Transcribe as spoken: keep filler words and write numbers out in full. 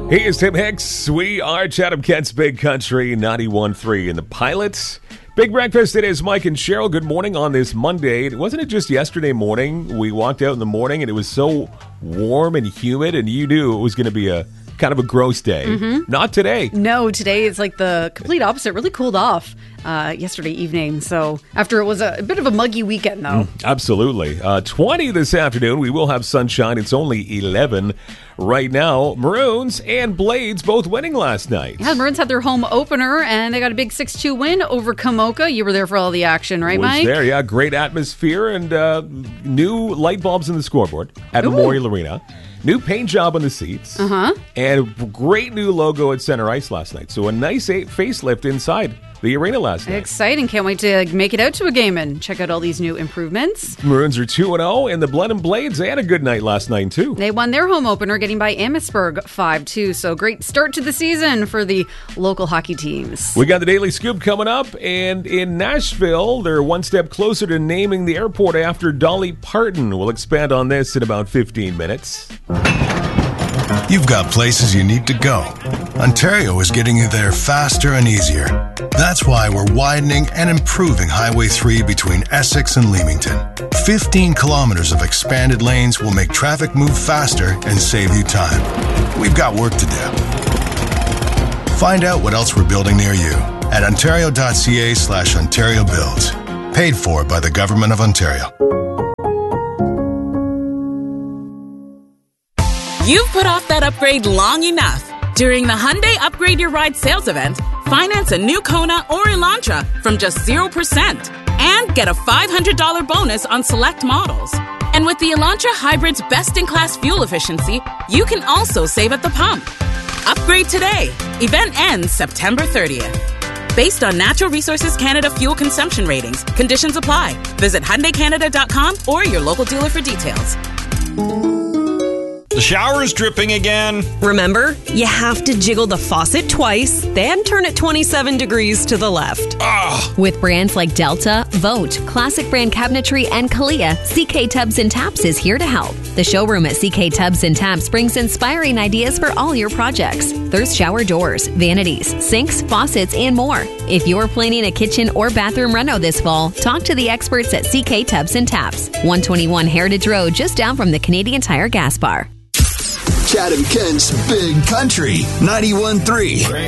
Hey, it's Tim Hicks. We are Chatham Kent's Big Country ninety-one point three in the Pilots. Big breakfast. It is Mike and Cheryl. Good morning on this Monday. Wasn't it just yesterday morning? We walked out in the morning and it was so warm and humid, and you knew it was going to be a kind of a gross day. Mm-hmm. Not today. No, today is like the complete opposite. Really cooled off uh, yesterday evening. So after it was a, a bit of a muggy weekend, though. Mm, absolutely. Uh, twenty this afternoon. We will have sunshine. It's only eleven right now. Maroons and Blades both winning last night. Yeah, the Maroons had their home opener, and they got a big six two win over Kamoka. You were there for all the action, right, was Mike? there, yeah. Great atmosphere and uh, new light bulbs in the scoreboard at Ooh. Memorial Arena. New paint job on the seats. Uh-huh. And a great new logo at Center Ice last night. So a nice facelift inside the arena last night. Exciting. Can't wait to make it out to a game and check out all these new improvements. Maroons are two and oh, and the Blood and Blades, they had a good night last night, too. They won their home opener, getting by Amherstburg five two. So great start to the season for the local hockey teams. We got the Daily Scoop coming up, and in Nashville, they're one step closer to naming the airport after Dolly Parton. We'll expand on this in about fifteen minutes. You've got places you need to go. Ontario is getting you there faster and easier. That's why we're widening and improving Highway three between Essex and Leamington. fifteen kilometers of expanded lanes will make traffic move faster and save you time. We've got work to do. Find out what else we're building near you at ontario.ca slash Ontario Builds. Paid for by the Government of Ontario. You've put off that upgrade long enough. During the Hyundai Upgrade Your Ride sales event, finance a new Kona or Elantra from just zero percent and get a five hundred dollars bonus on select models. And with the Elantra Hybrid's best-in-class fuel efficiency, you can also save at the pump. Upgrade today. Event ends September thirtieth. Based on Natural Resources Canada fuel consumption ratings, conditions apply. Visit Hyundai Canada dot com or your local dealer for details. The shower is dripping again. Remember, you have to jiggle the faucet twice, then turn it twenty-seven degrees to the left. Ugh. With brands like Delta, Vote, Classic Brand Cabinetry, and Kalia, C K Tubs and Taps is here to help. The showroom at C K Tubs and Taps brings inspiring ideas for all your projects. There's shower doors, vanities, sinks, faucets, and more. If you're planning a kitchen or bathroom reno this fall, talk to the experts at C K Tubs and Taps. one twenty-one Heritage Road, just down from the Canadian Tire Gas Bar. Chatham Kent's Big Country ninety-one point three.